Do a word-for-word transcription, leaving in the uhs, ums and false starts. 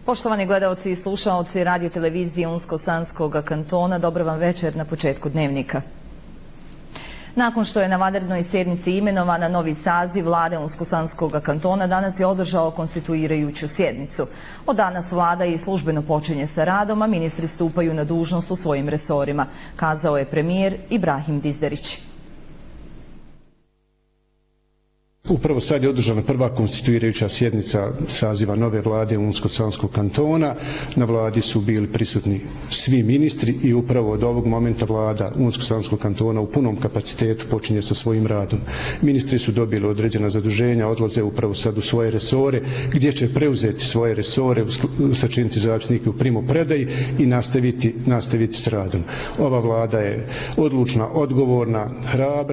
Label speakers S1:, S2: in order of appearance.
S1: Poštovani gledalci i slušaoci radio televizije Unsko-Sanskog kantona, dobro vam večer na početku dnevnika. Nakon što je na vanrednoj sjednici imenovana novi saziv vlade Unsko-Sanskog kantona, danas je održao konstituirajuću sjednicu. Od danas vlada i službeno počinje sa radom, a ministri stupaju na dužnost u svojim resorima, kazao je premijer Ibrahim Dizderić.
S2: Upravo sad je održana prva konstituirajuća sjednica saziva nove vlade Unsko-Sanskog kantona. Na vladi su bili prisutni svi ministri i upravo od ovog momenta vlada Unsko-Sanskog kantona u punom kapacitetu počinje sa svojim radom. Ministri su dobili određena zaduženja, odlaze upravo sad u svoje resore, gdje će preuzeti svoje resore, sačiniti zapisnike u primopredaji i nastaviti, nastaviti s radom. Ova vlada je odlučna, odgovorna, hrabra.